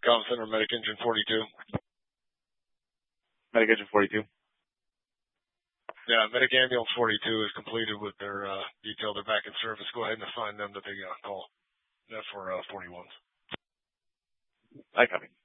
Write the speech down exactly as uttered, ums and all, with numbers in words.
Comm Center, Medic Engine forty-two. Medic Engine forty-two. Yeah, Medic Ambulance forty-two is completed with their uh, detail. They're back in service. Go ahead and assign them to the uh, call. That's for uh, forty-ones. I copy.